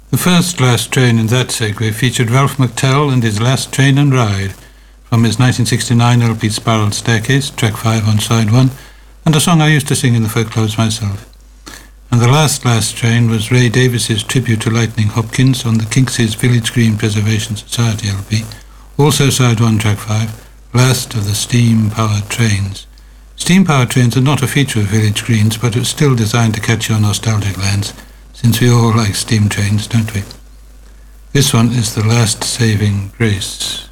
The first Last Train in that segue featured Ralph McTell and his Last Train and Ride from his 1969 LP Spiral Staircase, track 5 on side 1, and a song I used to sing in the folk clubs myself. And the last Train was Ray Davies's tribute to Lightning Hopkins on the Kinks' Village Green Preservation Society LP, also side 1, track 5, Last of the Steam-Powered Trains. Steam-powered trains are not a feature of Village Greens, but it's still designed to catch your nostalgic lands, since we all like steam trains, don't we? This one is The Last Saving Grace.